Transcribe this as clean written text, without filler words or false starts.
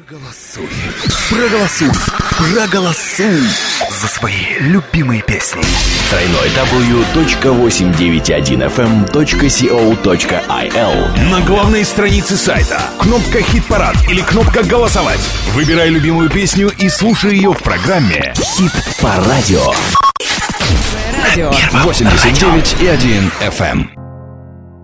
Проголосуй, проголосуй, проголосуй за свои любимые песни. www.891fm.co.il. На главной странице сайта кнопка «Хит-парад» или кнопка «Голосовать». Выбирай любимую песню и слушай ее в программе Хит по радио. 89,1 FM.